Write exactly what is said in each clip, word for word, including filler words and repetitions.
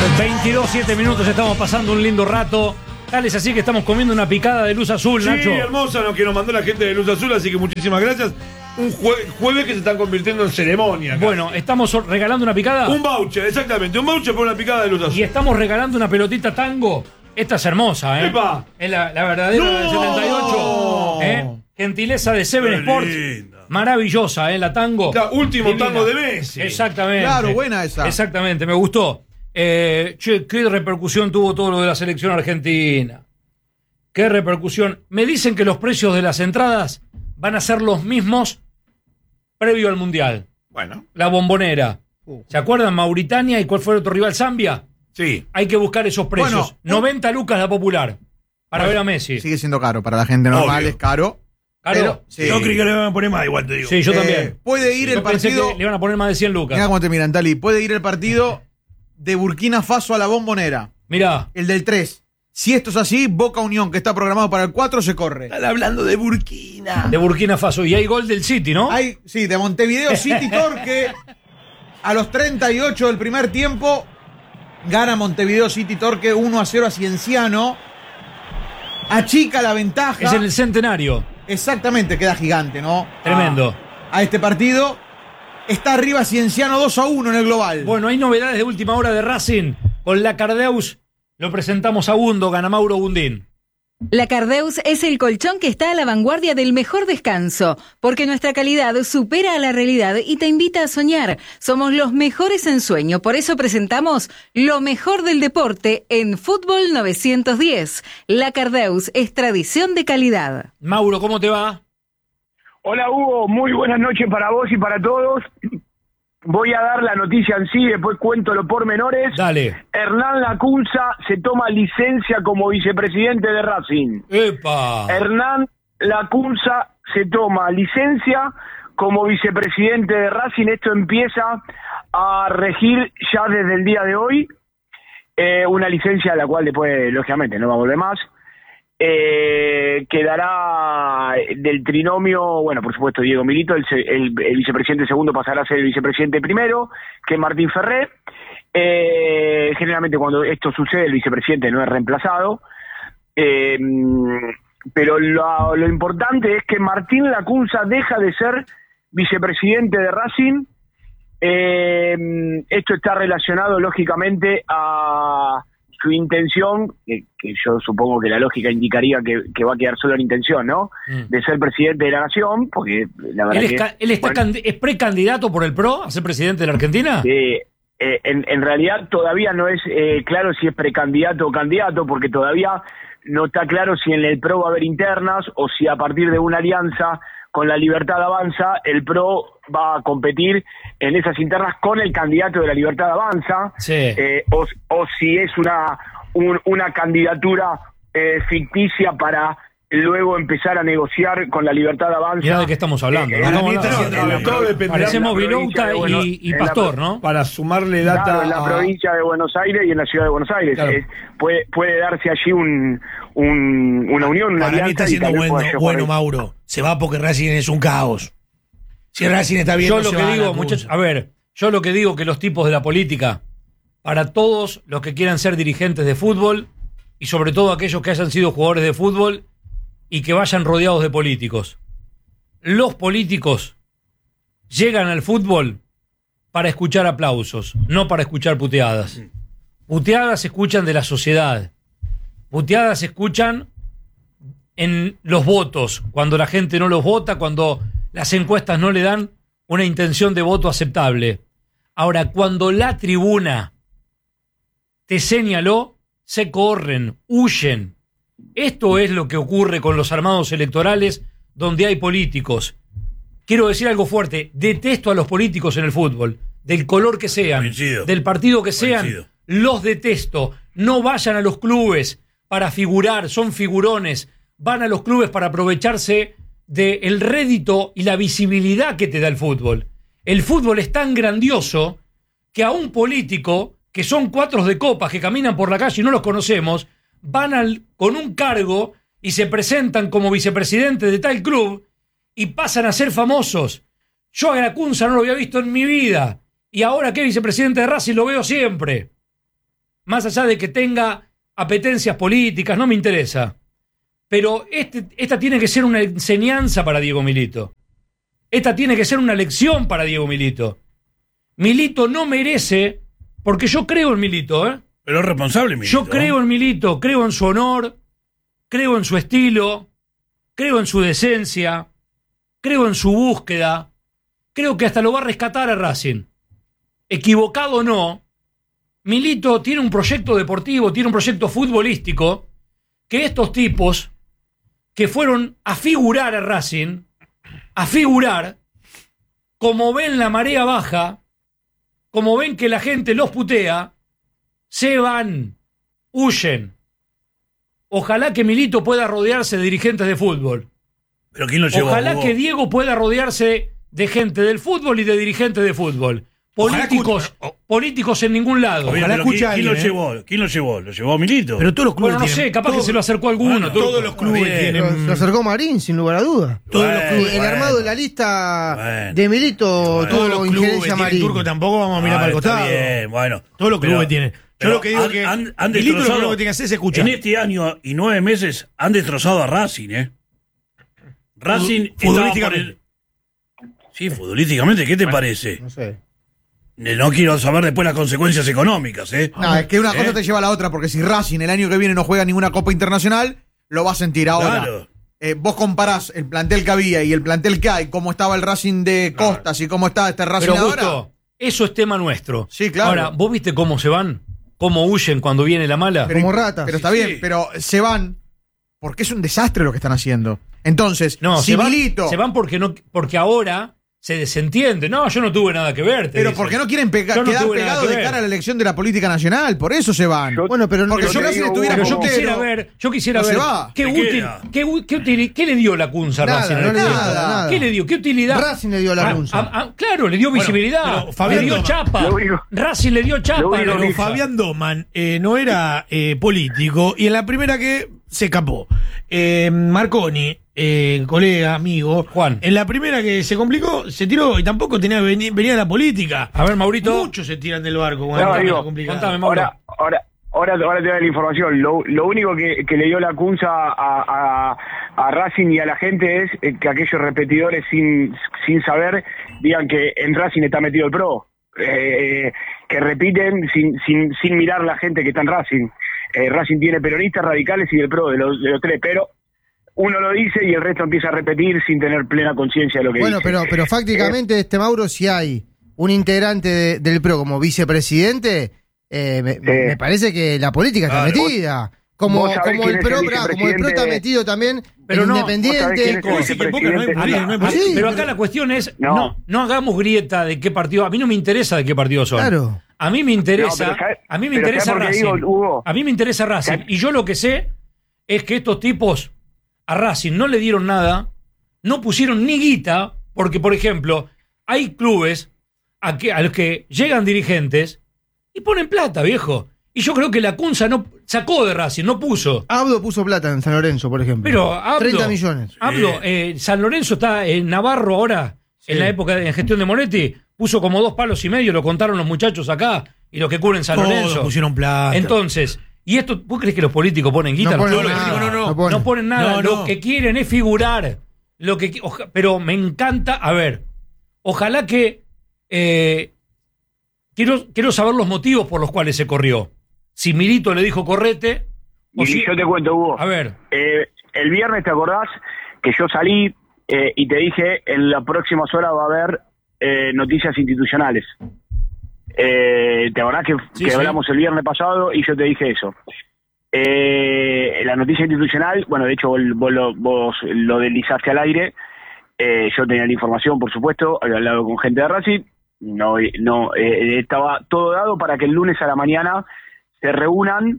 veintidós, siete minutos, estamos pasando un lindo rato. Tal es así que estamos comiendo una picada de luz azul, sí, Nacho. Sí, hermosa, lo que nos mandó la gente de Luz Azul, así que muchísimas gracias. Un jue- jueves que se están convirtiendo en ceremonia. Acá. Bueno, estamos regalando una picada. Un voucher, exactamente, un voucher por una picada de Luz Azul. Y estamos regalando una pelotita tango. Esta es hermosa, ¿eh? ¡Epa! Es la, la verdadera ¡No! del setenta y ocho. ¿eh? Gentileza de Seven ¡Qué Sports. linda! Maravillosa, ¿eh? La tango. La último Divina. tango de Messi. Exactamente. Claro, buena esa. Exactamente, me gustó. Eh, che, qué repercusión tuvo todo lo de la selección argentina. Qué repercusión. Me dicen que los precios de las entradas van a ser los mismos previo al Mundial. Bueno. La Bombonera. Uh. ¿Se acuerdan? Mauritania y cuál fue el otro rival, Zambia. Sí. Hay que buscar esos precios. Bueno, noventa lucas la popular para Bueno, ver a Messi. Sigue siendo caro para la gente normal, Obvio. es caro. ¿Caro? Pero, sí. Yo creí que le van a poner más, igual te digo. Sí, yo Eh, también. Puede ir Yo el pensé partido. que le iban a poner más de cien lucas. Mira cómo te miran, Tali. Puede ir el partido de Burkina Faso a la Bombonera. Mirá. El del tres. Si esto es así, Boca Unión, que está programado para el cuatro, se corre. Están hablando de Burkina. De Burkina Faso. Y hay gol del City, ¿no? Hay, sí, de Montevideo City Torque. A los treinta y ocho del primer tiempo, gana Montevideo City Torque uno a cero a Cienciano. Achica la ventaja. Es en el centenario. Exactamente, queda gigante, ¿no? Tremendo. A, a este partido. Está arriba Cienciano dos a uno en el global. Bueno, hay novedades de última hora de Racing. Con la Cardeus lo presentamos a Gundo, gana Mauro Gundín. La Cardeus es el colchón que está a la vanguardia del mejor descanso, porque nuestra calidad supera a la realidad y te invita a soñar. Somos los mejores en sueño, por eso presentamos lo mejor del deporte en Fútbol novecientos diez. La Cardeus es tradición de calidad. Mauro, ¿cómo te va? Hola Hugo, muy buenas noches para vos y para todos. Voy a dar la noticia en sí, después cuento los pormenores. Dale. Hernán Lacunza se toma licencia como vicepresidente de Racing. ¡Epa! Hernán Lacunza se toma licencia como vicepresidente de Racing. Esto empieza a regir ya desde el día de hoy. Eh, una licencia a la cual después, lógicamente, no va a volver más. Eh, quedará del trinomio, bueno, por supuesto, Diego Milito, el, el, el vicepresidente segundo pasará a ser el vicepresidente primero, que es Martín Ferré. Eh, generalmente cuando esto sucede, el vicepresidente no es reemplazado. Eh, pero lo, lo importante es que Martín Lacunza deja de ser vicepresidente de Racing. Eh, esto está relacionado, lógicamente, a su intención, que, que yo supongo que la lógica indicaría que, que va a quedar solo en intención, ¿no? Mm. De ser presidente de la nación, porque la verdad ¿Él, es, que, ca- él está bueno, candi- es precandidato por el P R O a ser presidente de la Argentina? Eh, eh, en, en realidad todavía no es eh, claro si es precandidato o candidato, porque todavía no está claro si en el P R O va a haber internas o si a partir de una alianza con la Libertad Avanza, el P R O va a competir en esas internas con el candidato de la Libertad Avanza, Sí. eh, o, o si es una, un, una candidatura eh, ficticia para luego empezar a negociar con la Libertad Avanza. Mirá de qué estamos hablando. Eh, ¿no? en la Estamos mitad hablando- de- de- todo dependerá Parecemos de la provincia Vilouta de Buenos- y, y en la- Pastor, ¿no? Para sumarle data Claro, en la a- provincia de Buenos Aires y en la ciudad de Buenos Aires. Claro. Eh, puede, puede darse allí un, un, una unión, una Para mí alianza. está y siendo tal vez bueno, pueda llegar bueno ahí. Mauro. Se va porque Racing es un caos. Si Racing está bien, Yo no lo se que va a digo, la muchachos, punta. a ver, yo lo que digo que los tipos de la política, para todos los que quieran ser dirigentes de fútbol, y sobre todo aquellos que hayan sido jugadores de fútbol y que vayan rodeados de políticos, los políticos llegan al fútbol para escuchar aplausos, no para escuchar puteadas. Puteadas se escuchan de la sociedad. Puteadas se escuchan en los votos, cuando la gente no los vota, cuando las encuestas no le dan una intención de voto aceptable. Ahora, cuando la tribuna te señaló, se corren, huyen. Esto es lo que ocurre con los armados electorales donde hay políticos. Quiero decir algo fuerte, detesto a los políticos en el fútbol, del color que sean, Coincido. del partido que sean, Coincido. los detesto. No vayan a los clubes para figurar, son figurones, van a los clubes para aprovecharse del rédito y la visibilidad que te da el fútbol. El fútbol es tan grandioso que a un político, que son cuatros de copas que caminan por la calle y no los conocemos, van al, con un cargo y se presentan como vicepresidente de tal club y pasan a ser famosos. Yo a Lacunza no lo había visto en mi vida y ahora que es vicepresidente de Racing lo veo siempre. más allá de que tenga apetencias políticas, no me interesa. Pero este, esta tiene que ser una enseñanza para Diego Milito. Esta tiene que ser una lección para Diego Milito. Milito no merece, porque yo creo en Milito, ¿eh? Pero es responsable, Milito. Yo creo en Milito, creo en su honor, creo en su estilo, creo en su decencia, creo en su búsqueda, creo que hasta lo va a rescatar a Racing. Equivocado o no, Milito tiene un proyecto deportivo, tiene un proyecto futbolístico, que estos tipos que fueron a figurar a Racing, a figurar, como ven la marea baja, como ven que la gente los putea, se van, huyen. Ojalá que Milito pueda rodearse de dirigentes de fútbol. ¿Pero quién lo llevó? Ojalá que Diego pueda rodearse de gente del fútbol y de dirigentes de fútbol. Políticos, escucha, políticos en ningún lado. Oye, Ojalá pero ¿quién, escucha ¿quién lo alguien, llevó? ¿Quién lo llevó? ¿Lo llevó Milito? Pero todos los clubes Bueno, no tienen- sé, capaz todo- que se lo acercó a alguno. Bueno, Turco. Todos los clubes Bien. tienen. Lo acercó Marín, sin lugar a dudas. Todos los Bueno, clubes. El bueno. armado de la lista Bueno. de Milito Bueno. Todos los tuvo clubes injerencia tienen Marín. Turco, tampoco vamos a mirar Ah, para el está costado. bien, bueno. Todos los Pero- clubes tienen. Yo pero lo que digo han- que han- han Milito lo destrozado- primero que tiene que hacer es escuchar. En este año y nueve meses han destrozado a Racing, ¿eh? Racing estaba por Futbolísticamente. el- Sí, futbolísticamente, ¿qué te parece? No sé. Eh, No quiero saber después las consecuencias económicas, ¿eh? No, es que una cosa ¿Eh? te lleva a la otra, porque si Racing el año que viene no juega ninguna Copa Internacional, lo va a sentir ahora. Claro. Eh, vos comparás el plantel que había y el plantel que hay, cómo estaba el Racing de Costas y cómo está este Racing Pero ahora. Augusto, eso es tema nuestro. Sí, claro. Ahora, ¿vos viste cómo se van? ¿Cómo huyen cuando viene la mala? Pero- Como ratas. Pero está Sí, bien, sí. pero se van porque es un desastre lo que están haciendo. Entonces, No, si se van, Milito. se van porque, no, porque ahora se desentiende. No, yo no tuve nada que ver. te Pero dicen. porque no quieren pega- Yo no quedar tuve nada pegados que de ver. cara a la elección de la política nacional. Por eso se van. Yo- Bueno, pero Porque Yo si te Racing digo, estuviera Pero yo Hugo, quisiera puntero, ver, yo quisiera no se ver va. qué ¿Qué útil, queda? qué, u- qué util- qué le dio la Cunza a Nada, Racing. no le dio nada, nada. ¿Qué le dio? ¿Qué utilidad? Racing le dio a la Ah, Cunza. ah, ah, claro, le dio visibilidad. pero Fabián le dio Doma- chapa. Lo único- Racing le dio chapa. lo a la único Pero que- Cunza. Fabián Doman eh, no era eh, político y en la primera que se escapó. Eh, Marconi, eh, colega, amigo, Juan. en la primera que se complicó, se tiró y tampoco tenía veni- venía de la política. A ver, Maurito. Muchos se tiran del barco No, cuando digo, está complicado. contame, Mauro. Ahora, ahora, ahora, ahora te doy la información. Lo, lo único que, que le dio la Cunza a, a, a Racing y a la gente es eh, que aquellos repetidores sin, sin saber digan que en Racing está metido el pro. Eh, que repiten sin, sin, sin mirar la gente que está en Racing. Eh, Racing tiene peronistas, radicales y el pro de los, de los tres, pero uno lo dice y el resto empieza a repetir sin tener plena conciencia de lo que Bueno, dice. pero, pero fácticamente, este Mauro, si hay un integrante de- del PRO como vicepresidente, eh, me, me- me parece que la política está Claro. metida. Como, Vos sabés como quién el es el PRO, brá, como el PRO está vicepresidente. metido también Pero en no, vos sabés quién Independiente. es el ¿Cómo dice que en Boca no hay vicepresidente? política? No hay Ah, política. Sí, Pero pero- acá la cuestión es, No. no. no, hagamos grieta de qué partido. A mí no me interesa de qué partido son. Claro. A mí me interesa, No, pero ¿sabe- a mí me pero interesa ¿sabe por qué Racing. digo, Hugo? A mí me interesa Racing. ¿Sabe? Y yo lo que sé es que estos tipos a Racing no le dieron nada, no pusieron ni guita, porque, por ejemplo, hay clubes a, que, a los que llegan dirigentes y ponen plata, viejo. Y yo creo que la Cunza no sacó de Racing, no puso. Abdo puso plata en San Lorenzo, por ejemplo. Pero hablo, treinta millones. Hablo, eh, San Lorenzo está en Navarro ahora, en la época de en gestión de Monetti, puso como dos palos y medio, lo contaron los muchachos acá y los que cubren San Todos Lorenzo. pusieron plata. Entonces, ¿y esto, vos crees que los políticos ponen guita? No ponen Los nada, políticos no, no, no ponen. no ponen nada, No, lo no. que quieren es figurar. Lo que, qui- oja- pero me encanta, a ver, ojalá que eh, quiero, quiero saber los motivos por los cuales se corrió. Si Milito le dijo correte, o Y si, yo te cuento, Hugo. a ver, Eh, el viernes, ¿te acordás que yo salí eh, y te dije en las próximas horas va a haber eh, noticias institucionales? Eh, ¿Te acordás que, Sí, que sí. hablamos el viernes pasado y yo te dije eso? Eh, la noticia institucional, bueno, de hecho vos, vos lo, vos lo deslizaste al aire. Eh, yo tenía la información, por supuesto, había hablado con gente de Racing. No, no eh, estaba todo dado para que el lunes a la mañana se reúnan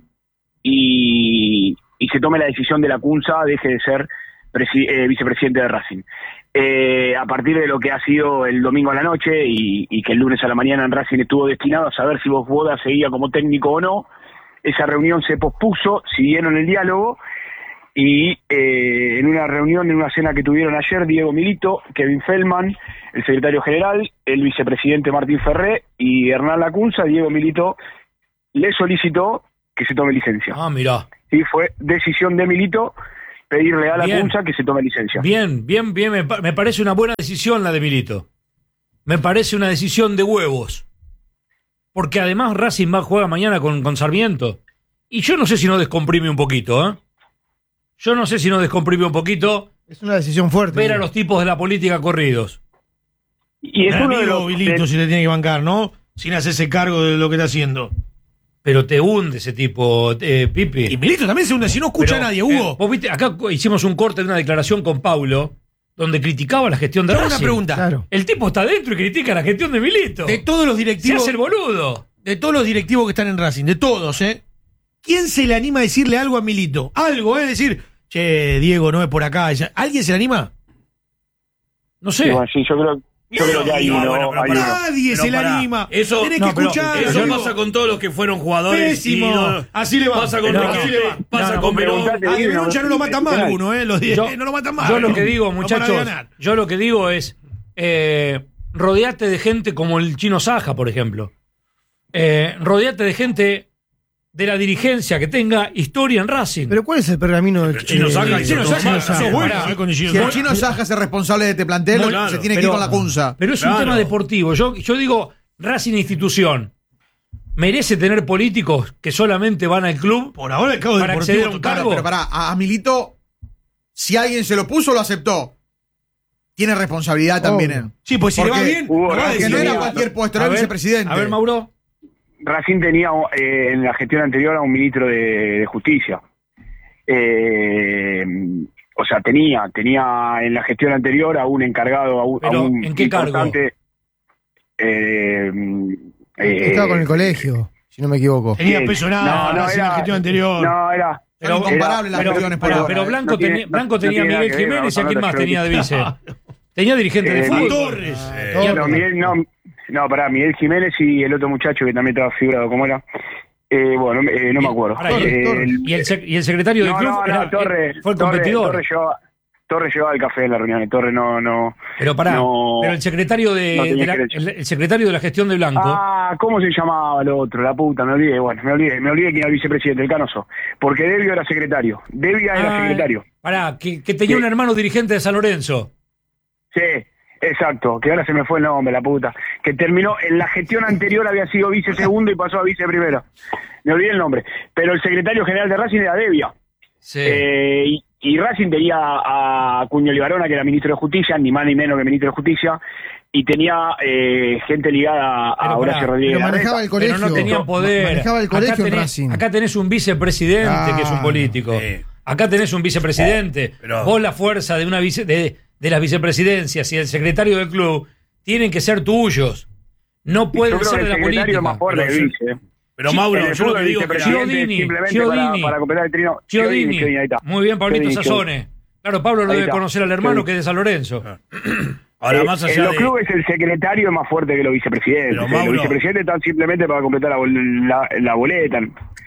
y, y se tome la decisión de la Cunza, deje de ser presi- eh, vicepresidente de Racing. Eh, a partir de lo que ha sido el domingo a la noche y, y que el lunes a la mañana en Racing estuvo destinado a saber si vos Boda seguía como técnico o no, esa reunión se pospuso, siguieron el diálogo y eh, en una reunión, en una cena que tuvieron ayer, Diego Milito, Kevin Feldman, el secretario general, el vicepresidente Martín Ferré y Hernán Lacunza, Diego Milito le solicitó que se tome licencia. Ah, mirá. Y fue decisión de Milito pedirle a la Bien. Cunza que se tome licencia. Bien, bien, bien. Me, pa- me parece una buena decisión la de Milito. Me parece una decisión de huevos. Porque además Racing va a jugar mañana con, con Sarmiento. Y yo no sé si no descomprime un poquito, ¿eh? Yo no sé si no descomprime un poquito Es una decisión fuerte. ver a los tipos de la política corridos. Y es Un uno de amigo los... Vilito de- si le tiene que bancar, ¿no? Sin hacerse cargo de lo que está haciendo. Pero te hunde ese tipo, eh, Pipi. Y Milito también se hunde, si no escucha Pero, a nadie, eh, Hugo. vos viste, acá hicimos un corte de una declaración con Paulo donde criticaba la gestión de Te hago Racing. una pregunta. Claro. El tipo está adentro y critica la gestión de Milito. De todos los Se directivos, hace el boludo. de todos los directivos que están en Racing, de todos, ¿eh? ¿Quién se le anima a decirle algo a Milito? Algo, ¿eh? Decir, che, Diego, no es por acá. ¿Alguien se le anima? No sé. Bueno, sí, yo creo, yo creo que hay No, uno. bueno, pero hay pará. uno. Nadie Pero se le pará. anima. Eso- Tenés no, que pero escuchar. Eso yo- pasa con todos los que fueron jugadores. Pésimo. y no- Así le va. Pasa con No, Riquelme, así le va. pasa No, no, con Perón. preguntate. A Diego ya no lo matan más Penal. alguno, ¿eh? Los diez, Yo- no lo matan más. Yo lo que digo, No para de muchachos, ganar. yo lo que digo es, eh, rodeate de gente como el Chino Saja, por ejemplo. Eh, rodeate de gente de la dirigencia que tenga historia en Racing. Pero ¿cuál es el pergamino del El Chino Saja El hizo Chino todo Saja, mal. sos Sí, bueno, pará. ¿eh? Con el Chino Si el Saja. Chino Saja se responsable de este plantel, Muy claro. se tiene que ir Pero- con la Cunza. Pero es un Claro. tema deportivo. Yo, yo digo, Racing institución, ¿merece tener políticos que solamente van al club? Por ahora el cabo Para deportivo acceder a un total. cargo. Pero pará, a, a Milito, si alguien se lo puso, lo aceptó. Tiene responsabilidad también Obvio. él. Sí, pues si le va Porque- bien, Hugo, lo va a Porque decir. no era sí, cualquier puesto, era A ver, vicepresidente. A ver, Mauro. Racing tenía eh, en la gestión anterior a un ministro de, de Justicia. Eh, o sea, tenía tenía en la gestión anterior a un encargado, a un, a Pero, un ¿en qué cargo? importante, eh, eh, Estaba con el colegio, si no me equivoco. Tenía sí. peso nada, No, no, Racing en la era- gestión anterior. No, era... Eran incomparables las pero, gestiones por pero- ahora, pero ¿eh? Blanco, No tiene- tenía, no- Blanco no tenía a tiene nada Miguel que ver, Jiménez y a no, quién no, más no, tenía de no. vice. Tenía dirigente de Eh, fútbol. Torres. Eh, Torres. no, Miguel, no, no, pará, Miguel Jiménez y el otro muchacho que también estaba figurado, ¿cómo era? Eh, bueno, eh, no me acuerdo. Pará, y, Eh, Torres. el- y el, sec- y el secretario del no, club no, no, era- Torres, fue el Torres- competidor. Torres llevaba, Torres llevaba el café en la reunión, Torres no, no. pero pará, no- pero el secretario de, no tenía de la, derecho. el, el secretario de la gestión de Blanco. Ah, ¿cómo se llamaba el otro? La puta, me olvidé, bueno, me olvidé, me olvidé quién era el vicepresidente, el Canoso. Porque Devio era secretario, Devia era Ah, secretario. Pará, que, que tenía Sí. un hermano dirigente de San Lorenzo. Sí, exacto, que ahora se me fue el nombre, la puta. Que terminó, en la gestión anterior había sido vice segundo y pasó a vice primero. Me olvidé el nombre. Pero el secretario general de Racing era Devia. Sí. Eh, y, y Racing tenía a Cuño Libarona, que era ministro de Justicia, ni más ni menos que ministro de Justicia, y tenía eh, gente ligada a Pero Horacio pará, Rodríguez. Pero manejaba el colegio. Pero no tenían poder. Manejaba el Acá colegio en tenés, Racing. acá tenés un vicepresidente Ah, que es un político. sí. Acá tenés un vicepresidente. Pero- Vos la fuerza de una vice, de, de las vicepresidencias y el secretario del club tienen que ser tuyos. No Yo pueden creo ser que de el la secretario política. es más fuerte Pero que el sí. vice. eh. Pero Sí, Mauro, En el yo lo fútbol, que digo el que vicepresidente Chiodini, simplemente para, Chiodini. para completar el trino. Chiodini. Chiodini, ahí está. Muy bien, Pablito Chiodini, Sazone. Claro, Pablo lo Ahí debe está. conocer al hermano Chiodini. que es de San Lorenzo. ahora Eh, más en allá los de... clubes el secretario es más fuerte que los vicepresidentes. Pero, Eh, Mauro- los vicepresidentes están simplemente para completar la, bol- la, la boleta.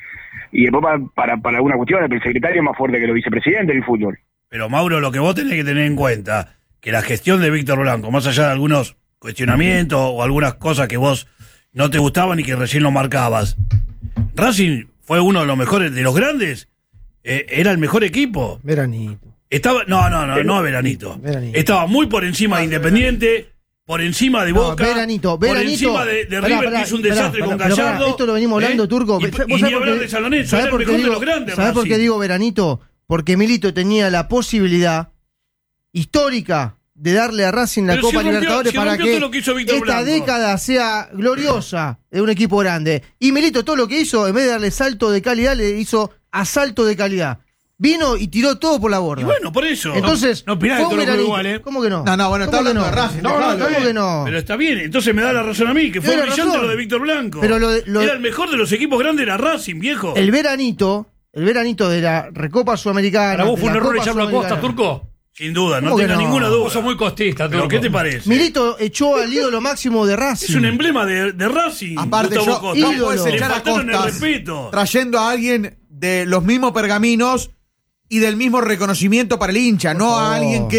Y después para, para, para algunas cuestiones, pero el secretario es más fuerte que los vicepresidentes del fútbol. Pero Mauro, lo que vos tenés que tener en cuenta, que la gestión de Víctor Blanco, más allá de algunos cuestionamientos o algunas cosas que vos no te gustaban y que recién lo marcabas, Racing fue uno de los mejores, de los grandes, eh, era el mejor equipo. Veranito. Estaba, no, no, no, no Veranito. Veranito. Estaba muy por encima de Independiente, por encima de No, Boca, Veranito, por Veranito. encima de, de Pará, River, pará, que hizo un pará, desastre pará, con pero pará, Gallardo. esto lo venimos hablando, ¿eh? Turco. Y, ¿Vos y sabés ni por hablar qué- de San Lorenzo, ¿sabés era el por qué mejor de digo- los grandes. ¿Sabés por qué Racing. digo Veranito? Porque Milito tenía la posibilidad histórica de darle a Racing la Pero Copa si rompió- Libertadores si para rompió que todo lo que hizo Víctor esta Blanco. década sea gloriosa de un equipo grande. Y Milito todo lo que hizo, en vez de darle salto de calidad, le hizo asalto de calidad. Vino y tiró todo por la borda. Y bueno, por eso. Entonces, no opinás de fue un todo lo que Veranito. igual, ¿eh? ¿Cómo que no? No, no, bueno, está ¿Cómo que hablando de Racing, No, no, dejalo, ¿cómo eh. que no? Pero está bien, entonces me da la razón a mí, que fue Tiene brillante razón. lo de Víctor Blanco. Pero lo de- lo de- Era el mejor de los equipos grandes, era Racing, viejo. El veranito, el veranito de la Recopa Sudamericana. ¿Para vos de fue un la error Copa echarlo a Costa, Sudamericana. Turco? Sin duda, no ¿Cómo que tenga no? ninguna duda. Vos sos muy costista, Turco. ¿Pero qué te parece? Milito echó al ídolo máximo de Racing. Es un emblema de, de Racing. Aparte, Gustavo yo Costa. no ídolo. puedes Le echar a faltaron el Costas respeto. trayendo a alguien de los mismos pergaminos y del mismo reconocimiento para el hincha, no a favor. alguien que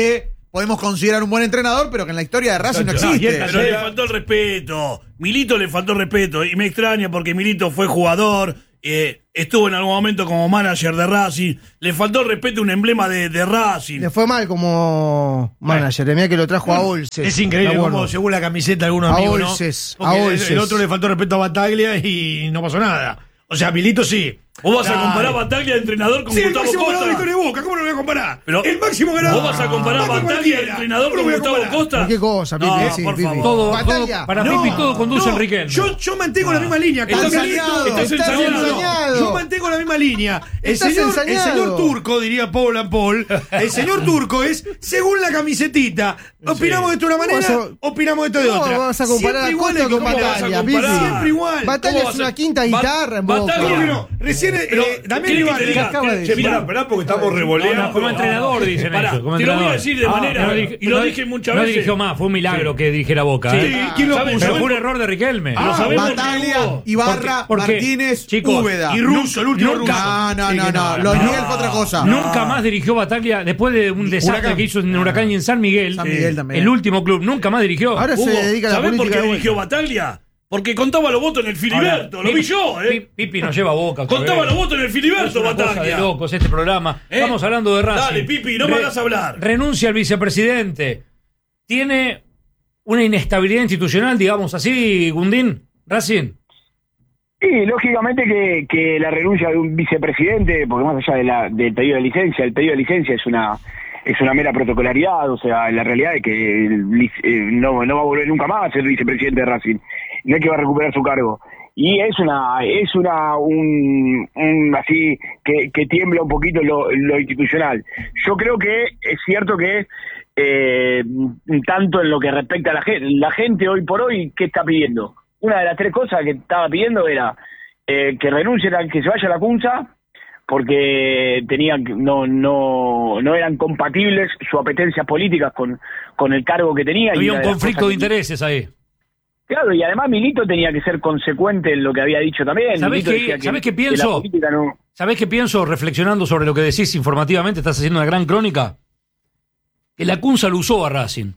podemos considerar un buen entrenador, pero que en la historia de Racing no No, y existe. él- pero le faltó el respeto. Milito le faltó el respeto. Y me extraña porque Milito fue jugador, eh, estuvo en algún momento como manager de Racing. Le faltó el respeto a un emblema de, de Racing. Le fue mal como manager. Mira que lo trajo a Olses. Es increíble Me acuerdo. cómo según la camiseta algunos A amigos, ¿no? Olses, Porque a el- Olses. el otro le faltó respeto a Bataglia y no pasó nada. O sea, Milito sí. Vos vas a Dale. comparar Bataglia de entrenador con Sí, el Gustavo máximo ganador de la Costa. historia de Boca, ¿cómo no lo voy a comparar? Pero el máximo ganador. ¿Vos vas a comparar Más que Bataglia de cualquiera. entrenador ¿Cómo lo con voy a Gustavo comparar? Costa? ¿Qué cosa, Pipi? No, Sí, por Pipi. favor. Todo, Bataglia. todo- para No, Pipi todo conduce no, Riquelme. Yo, yo mantengo la misma línea. Estás Carlos ensañado, Milito. estás Estás ensañado. ensañado. Yo mantengo la misma línea. El Estás señor, el ensañado. señor Turco, diría Paul and Paul, el señor Turco es, según la camisetita, opinamos de esto de una ¿Cómo manera, vas a- opinamos de esto de ¿Cómo otra. vas a comparar Siempre a igual Costa hay con que comparar. Bataglia, ¿Cómo vas a comparar? Pipi? Siempre igual. Bataglia ¿Cómo es vas a- una quinta Ba- guitarra en Boca. Bataglia- ¿Cómo que no? Recién, Pero, eh, Damián ¿querés que Ibarra- te diga? acaba de Che, decir. mirá, Esperá, esperá, porque estamos revoleando. No, no, como entrenador dicen Pará, ellos. Como te lo voy a entrenador. decir de Ah, manera, no dije- y lo no- dije muchas no veces. dirigió más, fue un milagro que dirigiera Boca. Sí, ¿eh? ¿quién lo ¿sabes? puso? Pero fue un error de Riquelme. Lo sabemos. Bataglia, Hugo. Ibarra, Porque- porque, Martínez, chicos, Úbeda. y Russo, el último Nunca- Russo. No, no, Sí, no, que no. no, Lo no. Miguel fue otra cosa. Nunca más dirigió Bataglia después de un desastre Huracán. que hizo en Huracán y en San Miguel. San Miguel también. El último club. Nunca más dirigió. Ahora se Hugo, dedica a la ¿sabés por política qué de dirigió vuelta. Bataglia? Porque contaba los votos en el Filiberto, Ahora, lo vi Pipi- yo, ¿eh? Pi- Pipi nos lleva a Boca. otra Contaba vez. los votos en el Es Filiberto, una cosa de Bataglia. locos este programa. ¿Eh? Estamos hablando de Racing. Dale, Pipi, no me Re- hagas hablar. Renuncia al vicepresidente. Tiene una inestabilidad institucional, digamos así, Gundín, Racing. Sí, lógicamente que, que la renuncia de un vicepresidente, porque más allá de la, del pedido de licencia, el pedido de licencia es una es una mera protocolaridad, o sea, la realidad es que el lic- eh, no, no va a volver nunca más a ser vicepresidente de Racing, no es que va a recuperar su cargo. Y es una, es una, un, un así, que, que tiembla un poquito lo, lo institucional. Yo creo que es cierto que, eh, tanto en lo que respecta a la gente, la gente hoy por hoy, ¿qué está pidiendo? Una de las tres cosas que estaba pidiendo era eh, que renuncie, que se vaya a la Cunza, porque tenían no no no eran compatibles sus apetencias políticas con, con el cargo que tenía. Había y un una de las conflicto cosas de que- intereses ahí. Claro, y además Milito tenía que ser consecuente en lo que había dicho también. ¿Sabés Milito qué- decía que- sabés qué que la pienso? política no- ¿Sabés qué pienso reflexionando sobre lo que decís informativamente? Estás haciendo una gran crónica. Que la Cunza lo usó a Racing.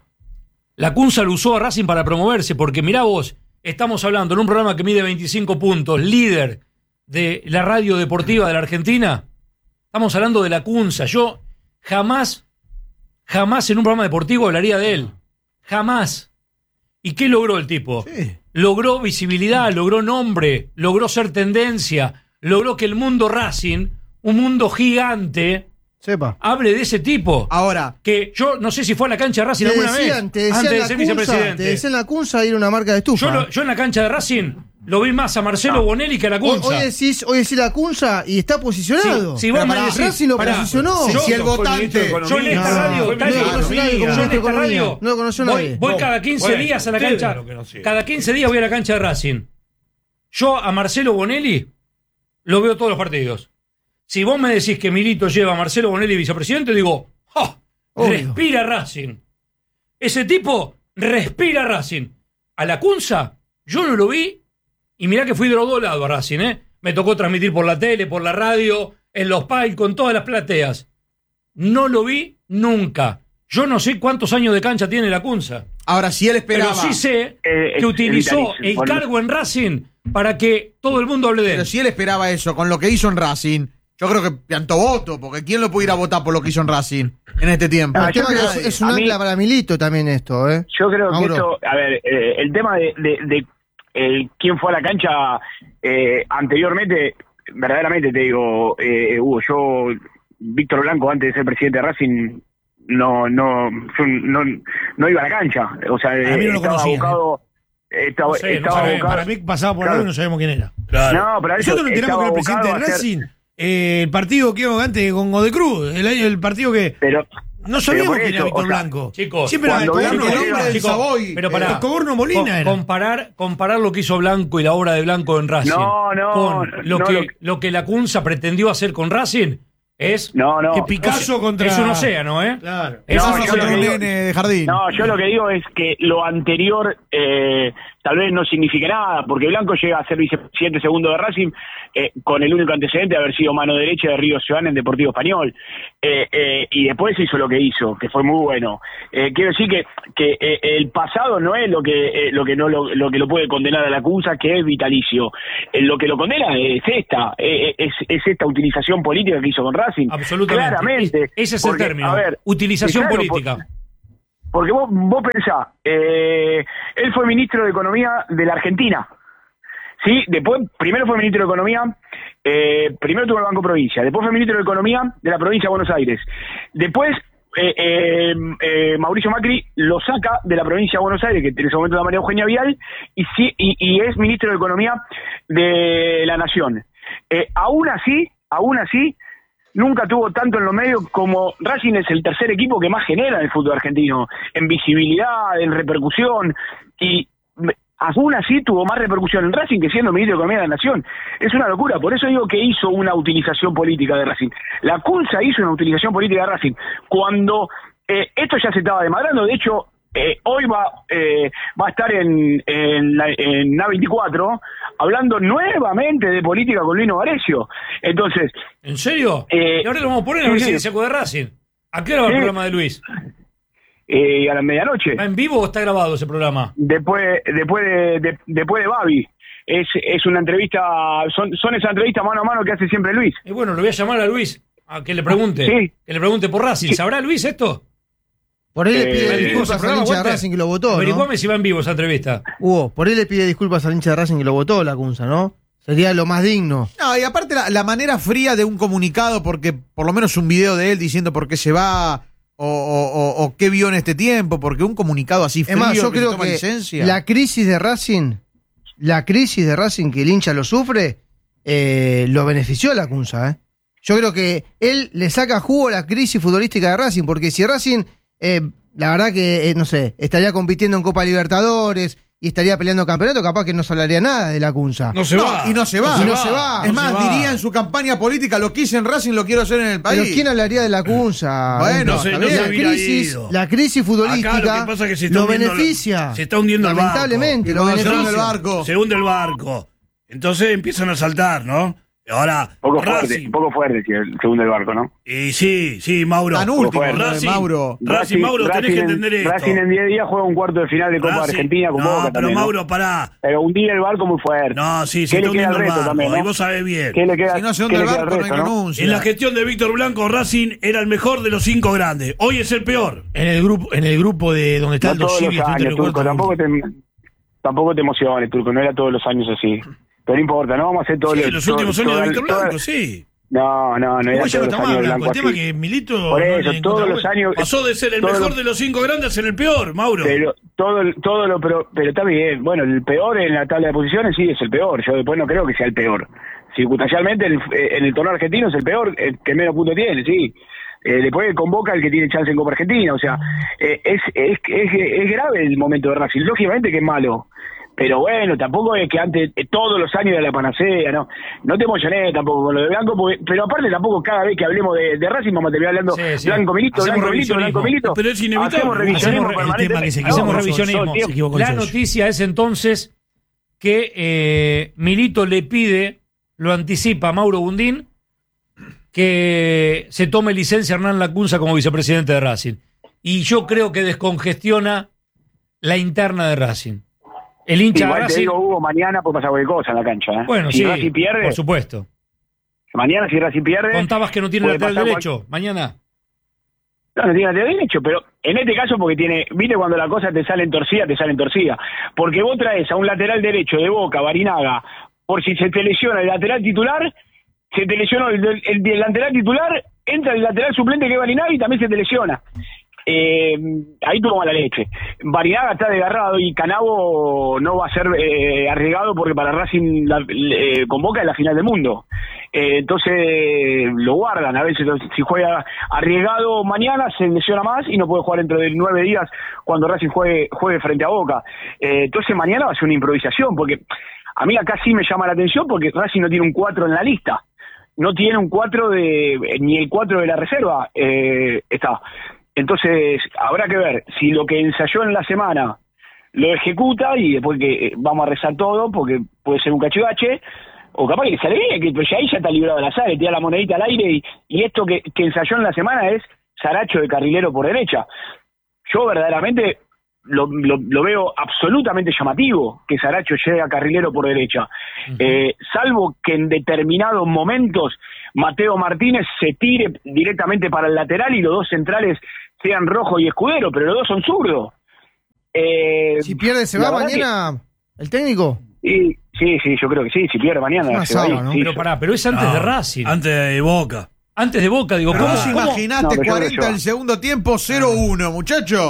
La Cunza lo usó a Racing para promoverse, porque mirá vos, estamos hablando en un programa que mide veinticinco puntos, líder de la radio deportiva de la Argentina. Estamos hablando de la Cunza. Yo jamás, jamás en un programa deportivo hablaría de él. Jamás. ¿Y qué logró el tipo? Sí. Logró visibilidad, logró nombre, logró ser tendencia, logró que el mundo Racing, un mundo gigante, Sepa. hable de ese tipo. Ahora, Que yo no sé si fue a la cancha de Racing Te alguna decían, vez, te decían antes de la ser Cunza, te vicepresidente. decían la Cunza ir a una marca de estufa. Yo, lo- yo en la cancha de Racing lo vi más a Marcelo No. Bonelli que a la hoy, Cunza. hoy decís, hoy decís la Cunza y está posicionado. Sí, si vos Pero me pará, decís, Racing lo pará, posicionó. si, yo- si el fue ministro de votante. Economía. yo en esta No, radio, no, Tani, no yo conoce nadie en como esta ministro de radio Economía. No lo conoció voy, nadie. voy No, cada quince bueno, días a la ustedes cancha. lo que no sé. Cada quince días voy a la cancha de Racing. Yo a Marcelo Bonelli lo veo todos los partidos. Si vos me decís que Milito lleva a Marcelo Bonelli vicepresidente, digo, ¡ah! Obvio. Respira Racing. Ese tipo respira Racing. A la Cunza, yo no lo vi. Y mirá que fui de los dos lados a Racing, ¿eh? Me tocó transmitir por la tele, por la radio, en los palcos, con todas las plateas. No lo vi nunca. Yo no sé cuántos años de cancha tiene la Cunza. Ahora, si él esperaba. Pero sí sé Eh, que es utilizó vitalicio, el por- cargo en Racing para que todo el mundo hable de él. Pero si él esperaba eso con lo que hizo en Racing, yo creo que plantó voto, porque ¿quién lo puede ir a votar por lo que hizo en Racing en este tiempo? Ah, El yo tema creo- que es, es un a mí- ancla para Milito también esto, ¿eh? Yo creo que Mauro. esto, a ver, eh, el tema de, de, de el, quién fue a la cancha eh, anteriormente, verdaderamente te digo, eh, Hugo, yo, Víctor Blanco, antes de ser presidente de Racing, no no yo no, no iba a la cancha, o sea, A mí no lo estaba conocía, abocado, estaba, No sé, no estaba sabemos, abocado. Para mí pasaba por Claro. algo y no sabemos quién era. Claro. No, pero eso Nosotros nos enteramos que era el presidente de estaba abocado a ser- Racing, eh, el partido que iba antes con Godecruz, el, año- el partido que pero no sabíamos por quién era eso, Víctor o sea, Blanco. chicos, Siempre era cuando el Blanco Coborno, el llega- hombre del chicos, Savoy. pero eh, pará. el Coborno Molina Co- era. comparar, comparar lo que hizo Blanco y la obra de Blanco en Racing No, no, con lo, no, que, lo- lo que la Cunza pretendió hacer con Racing es, no, no. Que Picasso contra... es un océano, ¿eh? Claro. Es No, un yo Contra lo un que digo- océano. nene de jardín. No, yo lo que digo es que lo anterior, eh, tal vez no signifique nada, porque Blanco llega a ser vicepresidente segundo de Racing eh, con el único antecedente de haber sido mano derecha de Río Ciudadano en Deportivo Español, eh, eh, y después hizo lo que hizo, que fue muy bueno. Eh, quiero decir que, que eh, el pasado no es lo que eh, lo que no lo, lo que lo puede condenar a la Cunza, que es vitalicio. Eh, lo que lo condena es esta, eh, es, es esta utilización política que hizo con Racing. Absolutamente. Claramente. Ese es porque, el término, a ver, utilización claro, política. Por, Porque vos, vos pensás, eh, él fue ministro de Economía de la Argentina, ¿sí? Después, primero fue ministro de Economía, eh, primero tuvo el Banco Provincia, después fue ministro de Economía de la Provincia de Buenos Aires. Después, eh, eh, eh, Mauricio Macri lo saca de la Provincia de Buenos Aires, que en ese momento era María Eugenia Vial, y, sí, y, y es ministro de Economía de la Nación. Eh, aún así, aún así, nunca tuvo tanto en los medios como Racing es el tercer equipo que más genera en el fútbol argentino, en visibilidad, en repercusión, y aún así tuvo más repercusión en Racing que siendo ministro de Economía de la Nación. Es una locura, por eso digo que hizo una utilización política de Racing. La Cunza hizo una utilización política de Racing. Cuando eh, esto ya se estaba desmadrando, de hecho, Eh, hoy va eh, va a estar en, en, en A veinticuatro hablando nuevamente de política con Lino Varecio. Entonces, ¿en serio? Eh, y ahora lo vamos a poner a ver si se acuerda de Racing. ¿A qué hora va el sí. programa de Luis? Eh, a la medianoche. ¿Va en vivo o está grabado ese programa? Después, después de, de después de Babi. Es, es una entrevista, son, son esas entrevistas mano a mano que hace siempre Luis. Y bueno, lo voy a llamar a Luis a que le pregunte. Sí. Que le pregunte por Racing. ¿Sabrá Luis esto? Por ahí le pide Eh, disculpas al hincha de Racing que lo votó, ¿no? Averiguame si va en vivo esa entrevista. Hugo, por ahí le pide disculpas al hincha de Racing que lo votó, la Cunza, ¿no? Sería lo más digno. No, y aparte la, la manera fría de un comunicado, porque por lo menos un video de él diciendo por qué se va o, o, o, o qué vio en este tiempo, porque un comunicado así frío Es más, yo que creo toma que licencia. la crisis de Racing, la crisis de Racing que el hincha lo sufre, eh, lo benefició a la Cunza, ¿eh? Yo creo que él le saca jugo a la crisis futbolística de Racing, porque si Racing, eh, la verdad que, eh, no sé, estaría compitiendo en Copa Libertadores y estaría peleando campeonato, capaz que no se hablaría nada de la Cunza. No se No, va. y no se va. Y no se va. Es no más, se va. diría en su campaña política, lo quise en Racing, lo quiero hacer en el país. Pero ¿quién hablaría de la Cunza? Bueno, No se- está no bien. se la, hubiera crisis, ido. la crisis futbolística Acá lo que pasa es que se está lo hundiendo el- beneficia. se está hundiendo el barco. Lamentablemente, Y lo cuando se hunde beneficia. el barco. Se hunde el barco. Entonces empiezan a saltar, ¿no? Ahora, Poco fuerte, Racing. poco fuerte si el segundo del barco, ¿no? Y sí, sí, Mauro. Tan último, Racing, lo de Mauro. Racing, Mauro, tenés que en- entender esto. Racing en diez días juega un cuarto de final de Copa Racing- Argentina con no, Boca pero también, ¿no? Mauro, pará. Pero hundir el barco muy fuerte. No, sí, se ¿Qué está le queda hundiendo al el resto barco. también, Y no? vos sabés bien. ¿Qué le queda, Si no se qué hunde le el queda al barco, no resto, hay no? renuncia. En la gestión de Víctor Blanco, Racing era el mejor de los cinco grandes. Hoy es el peor. En el grupo, en el grupo de donde está No el todos Doshibi, los estoy años, Turco. Tampoco te, tampoco te emociones, Turco. No era todos los años así. Pero no importa, no vamos a hacer todos Sí, los últimos años de Víctor Blanco, sí. No, no, no era Uy, ya todos no los está más años de Blanco. Blanco El tema así. es que Milito. Por no eso, le todos encontraba los vuelta. años... Pasó de ser el todos mejor los- de los cinco grandes a ser el peor, Mauro. Pero todo, todo lo, pero, pero está bien. Bueno, el peor en la tabla de posiciones sí es el peor. Yo después no creo que sea el peor. Circunstancialmente el- en el torneo argentino es el peor, el que menos puntos tiene, sí. Eh, después convoca el que tiene chance en Copa Argentina. O sea, eh, es, es, es, es grave el momento de Racing. Lógicamente que es malo. Pero bueno, tampoco es que antes, eh, todos los años de la panacea, ¿no? No te emocioné tampoco con lo de Blanco, porque, pero aparte tampoco cada vez que hablemos de, de Racing vamos a terminar hablando Sí, sí. Blanco Milito, Hacemos Blanco Milito, Blanco revisionismo. Milito. Pero es inevitable. Hacemos revisionismo Hacemos el tema que se permanentemente. equivocó Hacemos el revisionismo. socio, se equivocó el La socio. noticia es entonces que eh, Milito le pide, lo anticipa a Mauro Bundín, que se tome licencia Hernán Lacunza como vicepresidente de Racing. Y yo creo que descongestiona la interna de Racing. El hincha de Igual te Racing... digo, Hugo, mañana puede pasar cualquier cosa en la cancha, ¿eh? Bueno, si sí, Racing pierde, por supuesto. mañana si Racing pierde... Contabas que no tiene puede lateral pasar derecho. Mañana. No, no tiene lateral derecho, pero en este caso porque tiene, viste cuando la cosa te sale en torcida, te sale en torcida. Porque vos traes a un lateral derecho de Boca, Barinaga, por si se te lesiona el lateral titular, se te lesionó el, el, el, el lateral titular, entra el lateral suplente que es Barinaga y también se te lesiona. Eh, ahí tuvo mala leche. Barinaga está desgarrado y Canavo no va a ser eh, arriesgado porque para Racing la, eh, convoca en la final del mundo. Eh, entonces lo guardan. A veces si juega arriesgado mañana se lesiona más y no puede jugar dentro de nueve días cuando Racing juegue, juegue frente a Boca. Eh, entonces mañana va a ser una improvisación porque a mí acá sí me llama la atención porque Racing no tiene un cuatro en la lista. No tiene un cuatro de ni el cuatro de la reserva eh, está. Entonces, habrá que ver si lo que ensayó en la semana lo ejecuta y después que eh, vamos a rezar todo porque puede ser un cachivache, o capaz que sale bien, que pues ahí ya está librado de la sala, tira la monedita al aire y, y esto que, que ensayó en la semana es Saracho de carrilero por derecha. Yo verdaderamente lo, lo, lo veo absolutamente llamativo que Saracho llegue a carrilero por derecha, uh-huh. eh, salvo que en determinados momentos Mateo Martínez se tire directamente para el lateral y los dos centrales sean Rojo y Escudero, pero los dos son zurdos. Eh, si pierde, ¿se va mañana que... el técnico? Sí, sí, sí, yo creo que sí, si pierde mañana. Se sábado, va, ¿no? sí, pero pará, pero es antes no, de Racing. Antes de Boca. Antes de Boca, digo, ¿cómo ¿cómo se ¿cómo? imaginaste No, cuarenta el segundo tiempo, cero uno, muchacho?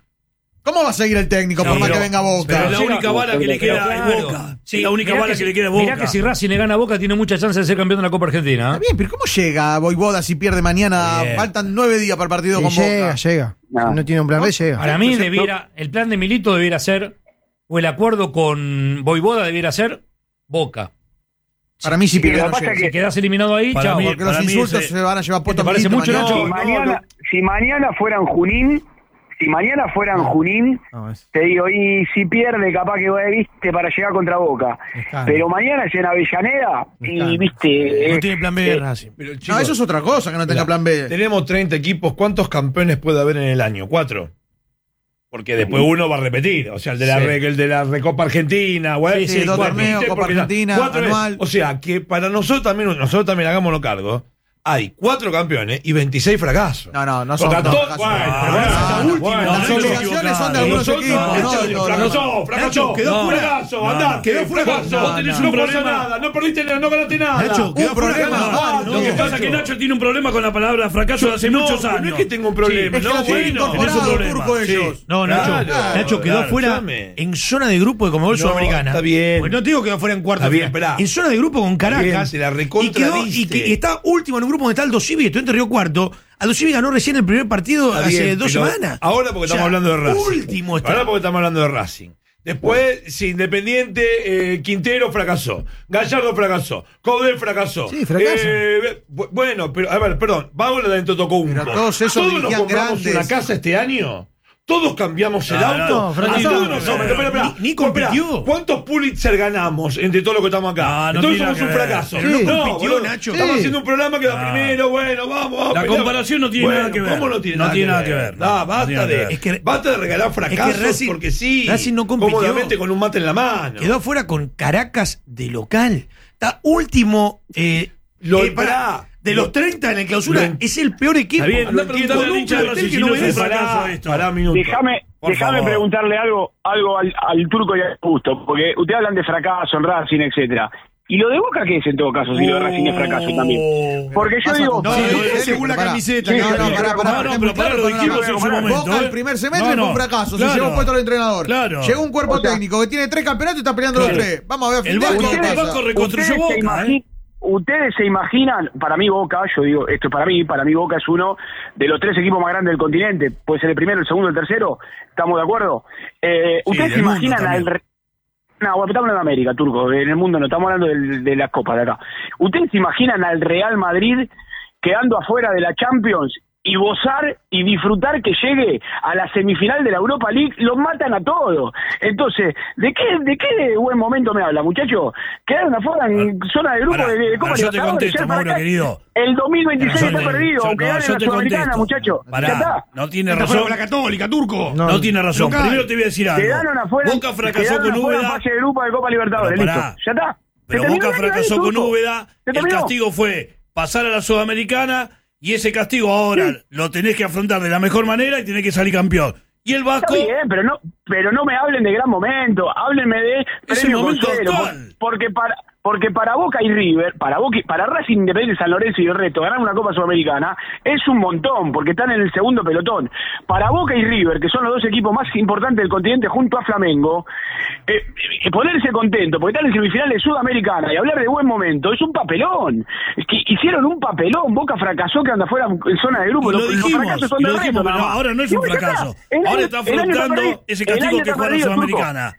¿Cómo va a seguir el técnico Sí, por más pero, que venga Boca? Pero la única bala que le queda claro. es Boca. Sí, la única bala que, que le queda es Boca. Mirá que si Racing le gana a Boca tiene mucha chance de ser campeón de la Copa Argentina. Está bien, pero ¿cómo llega Voivoda si pierde mañana? Bien. Faltan nueve días para el partido Sí, con llega, Boca. llega. No. Si no tiene un plan B, llega. Para mí debiera, el plan de Milito debiera ser, o el acuerdo con Voivoda debiera ser Boca. Para mí si Sí, pierde lo no que pasa llega. es que- Si quedas eliminado ahí, Para chao. mí- Porque los para mí insultos ese- se van a llevar puestos ¿Te parece Milito mucho, mañana. Nacho? Si No, mañana, si mañana fuera en Junín, si mañana fuera en Junín, No, es- te digo, y si pierde, capaz que va, viste, para llegar contra Boca. Escándalo. Pero mañana es en Avellaneda y, Escándalo. viste... No eh, tiene plan B eh, Racing. Pero, No, chicos, eso es otra cosa que no tenga mirá, plan B. Tenemos treinta equipos. ¿Cuántos campeones puede haber en el año? ¿Cuatro? Porque después uno va a repetir. O sea, el de la, Sí. re- el de la Recopa Argentina. bueno, Sí, sí, dos cuatro, torneos, ¿viste? Copa Porque ya- Argentina, cuatro es- anual. O sea, que para nosotros también, nosotros también hagámoslo cargo. Hay cuatro campeones y veintiséis fracasos. No, no, no O son sea, no, to- fracasos. bueno, No, pero no, bueno, no, esa no, última, Las no, no, obligaciones son de no, algunos nosotros- equipos. no, no, Nacho, no, no, fracasó, no. fracasó, Nacho, quedó no, fuera. fracaso, No, andá, no, quedó fuera. fracaso, No, vos tenés no, un no. problema, nada, no perdiste, no ganaste nada. Nacho, quedó Un fuera. problema, No, vale, Lo que no, pasa es que Nacho tiene un problema con la palabra fracaso de hace no, muchos pero años. no es que tengo un problema, Es que no, la tienen bueno, tenés un incorporado, problema, turco, sí. ellos. No, Nacho, Claro, Nacho quedó claro, fuera escuchame. en zona de grupo de Comebol No, Sudamericana. está bien. Pues no te digo que quedó fuera en cuarto Está bien, final. esperá. En zona de grupo con Caracas. Bien, te la recontra y, quedó, y, diste. que- y está último en un grupo donde está Aldo Civi, estudiante Río Cuarto. Aldo Civi ganó recién el primer partido Está hace bien, dos pero semanas. Ahora porque O sea, estamos hablando de Racing. Último está. Ahora porque estamos hablando de Racing. Después, si Independiente, eh, Quintero fracasó. Gallardo fracasó. Codel fracasó. Sí, fracasa. Eh, bu- bueno, pero, a ver, perdón. Vamos a la dentro tocó un Pero todos esos nos dirigían compramos grandes. una casa este año. Todos cambiamos el No, auto. no, fracasó. Y todos nos- No, espera, espera, espera. ni- ni Espera, compitió. ¿Cuántos Pulitzer ganamos entre todos los que estamos acá? No, no Entonces tiene somos un nada que ver. fracaso. Pero no compitió, boludo. Nacho. Estamos Sí. haciendo un programa que va No. primero. Bueno, vamos. vamos a La pelear. comparación no tiene Bueno, nada que ver. ¿Cómo no tiene No nada tiene que nada ver? que ver. No, No, no basta tiene nada de, que ver. Es que- basta de regalar fracasos Racing- porque sí. Racing no compitió. Cómodamente con un mate en la mano. Quedó fuera con Caracas de local. Está último. Eh, Lo- eh, para- de los treinta en la clausura, Lo- es el peor equipo. Está bien, Lo anda a preguntarle entiendo, al hincha de un plantel Racing que si no no es un merece. fracaso Pará, esto. pará un minuto. Déjame Por déjame favor. preguntarle algo algo al, al turco y al gusto, porque ustedes hablan de fracaso en Racing, etcétera. ¿Y lo de Boca qué es en todo caso, si lo de Racing es fracaso también? Porque yo Vas a digo... comparar. No, Sí, no, sí, según la pará. camiseta. Sí, que No, sí, no, sí, pará, sí, pará, no, pará, no, es pero muy claro pará, lo el panorama. dijimos en su momento. Boca ¿eh? el primer semestre No, fue no. un fracaso, Claro. se llevó puesto al entrenador. Claro. Llegó un cuerpo O sea, técnico que tiene tres campeonatos y está peleando Claro. los tres. Vamos a ver, a fin El de año banco, qué el pasa. banco reconstruyó Ustedes se, Boca, imagi- ¿eh? ustedes se imaginan, para mí Boca, yo digo, esto es para mí, para mí Boca es uno de los tres equipos más grandes del continente, puede ser el primero, el segundo, el tercero, ¿estamos de acuerdo? Eh, Sí, ustedes se del mundo imaginan al... también. re- No, bueno, estamos hablando de América, turco, en el mundo no, estamos hablando del- de las copas de acá. ¿Ustedes se imaginan al Real Madrid quedando afuera de la Champions y gozar y disfrutar que llegue a la semifinal de la Europa League? Los matan a todos. Entonces, ¿de qué de qué buen momento me habla, muchachos? Quedaron afuera en zona de grupo Pará, de, de Copa pará, yo te Libertadores, contesto, ya para Mauro, acá, querido. el dos mil veintiséis Yo está te- perdido, yo- aunque no, gane yo la te Sudamericana, contesto. muchachos. Pará, Ya está. no tiene Está fuera razón. con la Católica, turco. No, No, tiene razón. local. Primero te voy a decir algo. Quedaron afuera, Boca fracasó quedaron con afuera en Úbeda. fase de grupo de Copa Libertadores, Pero listo. pará. Ya está. Pero Se terminó Boca el año ahí, fracasó con turco. Úbeda. Se El terminó. castigo fue pasar a la Sudamericana y ese castigo ahora lo tenés que afrontar de la mejor manera y tenés que salir campeón. Y el Está Vasco... bien, pero no, pero no me hablen de gran momento, háblenme de Es premio el momento consuelo, actual. por- porque para porque para Boca y River, para Boca, y- para Racing, Independiente, San Lorenzo y el resto ganar una Copa Sudamericana es un montón, porque están en el segundo pelotón. Para Boca y River, que son los dos equipos más importantes del continente junto a Flamengo, eh, eh, ponerse contento porque están en semifinales Sudamericana y hablar de buen momento es un papelón. Es que hicieron un papelón, Boca fracasó que anda fuera en zona de grupo. Y lo Los- los dijimos, fracasos son y lo de dijimos, resto, pero nada más. ahora no es Y un bueno, ya fracaso. está. El Ahora año- está el año afrontando perdido. ese El castigo año que está fue a la perdido, Turco. Sudamericana.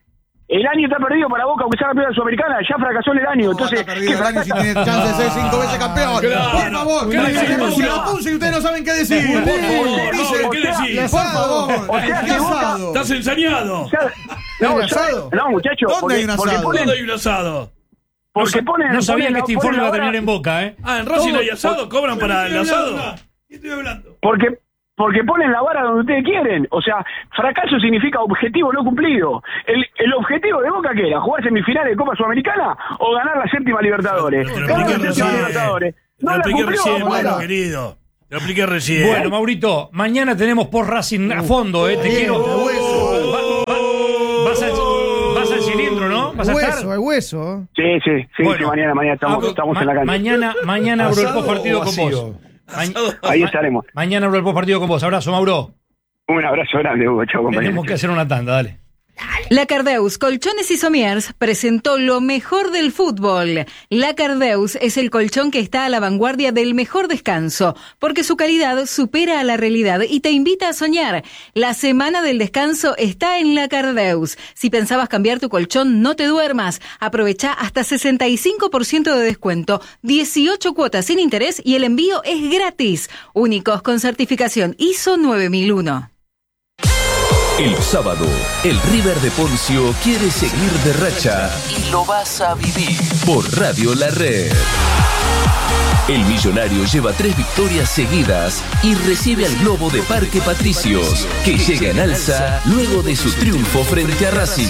El año está perdido para Boca, aunque sea campeón de la Sudamericana. Ya fracasó en el año. No, Entonces, está perdido el año si tiene chance de ser cinco veces campeón. Claro. Por favor, ¿Qué que decimos? si lo puse y ustedes no saben qué decir. Por favor, Dice, no, ¿qué decís? por favor, O sea, ¿qué que Boca- asado? Estás ensañado. ya- ¿Hay no, un ya- asado? no, muchachos. ¿Dónde porque- hay un porque asado? ponen- ¿Dónde hay un asado? Porque ponen. No sabía ponen que la- este informe ponen iba a la terminar vara- en Boca, ¿eh? Ah, en Racing Todo- hay asado, cobran para el asado. ¿Qué estoy hablando? Porque, porque ponen la vara donde ustedes quieren. O sea, fracaso significa objetivo no cumplido. El, el objetivo de Boca, ¿qué era? ¿Jugar semifinales de Copa Sudamericana o ganar la séptima Libertadores? Te lo Ganar expliqué la séptima recién. Libertadores. Te No lo la expliqué cumplió, recién, bueno. bueno, querido. Te lo expliqué recién. Bueno, Maurito, mañana tenemos post Racing a fondo, ¿eh? Te Bien, quiero. de hueso. Va- va- vas, al, vas al cilindro, ¿no? ¿Vas a Hueso, estar? hay hueso. Sí, sí, sí, Bueno, sí, mañana, mañana estamos, abro- estamos ma- en la cancha. Mañana, mañana abro el ¿Asado post partido o con vacío? vos. Ma- Ahí ma- estaremos. Mañana abro el post partido con vos. Abrazo, Mauro. Un abrazo grande, Hugo. Chao, compañero. Tenemos que hacer una tanda, dale. Lacardeus Colchones y Somiers presentó lo mejor del fútbol. Lacardeus es el colchón que está a la vanguardia del mejor descanso, porque su calidad supera a la realidad y te invita a soñar. La semana del descanso está en Lacardeus. Si pensabas cambiar tu colchón, no te duermas. Aprovecha hasta sesenta y cinco por ciento de descuento, dieciocho cuotas sin interés y el envío es gratis. Únicos con certificación I S O nueve mil uno. El sábado, el River de Poncio quiere seguir de racha y lo vas a vivir por Radio La Red. El millonario lleva tres victorias seguidas y recibe al Globo de Parque Patricios, que llega en alza luego de su triunfo frente a Racing.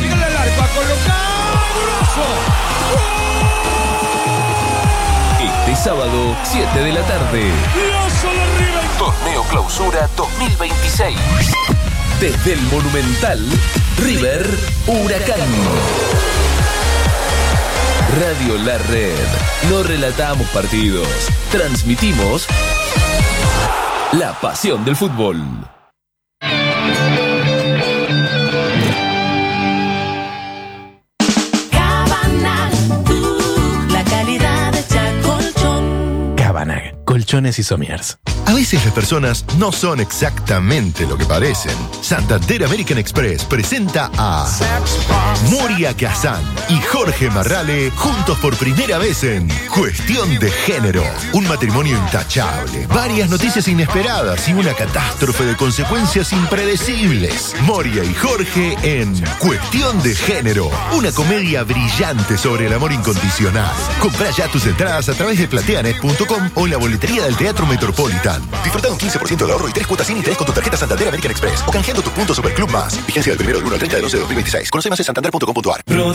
Este sábado, siete de la tarde. Torneo Clausura dos mil veintiséis. Desde el Monumental, River Huracán. Radio La Red. No relatamos partidos, transmitimos la pasión del fútbol. Cabanag, uh, la calidad de Chacolchón. Cabanag, colchones y somiers. A veces las personas no son exactamente lo que parecen. Santander American Express presenta a Moria Kazan y Jorge Marrale juntos por primera vez en Cuestión de Género. Un matrimonio intachable, varias noticias inesperadas y una catástrofe de consecuencias impredecibles. Moria y Jorge en Cuestión de Género. Una comedia brillante sobre el amor incondicional. Comprá ya tus entradas a través de plateanet punto com o en la boletería del Teatro Metropolitan. Disfruta un quince por ciento de ahorro y tres cuotas sin interés con tu tarjeta Santander American Express o canjeando tus puntos Superclub Más. Vigencia del primero del uno al treinta de once de dos mil veintiséis. Conoce más en santander punto com punto a r.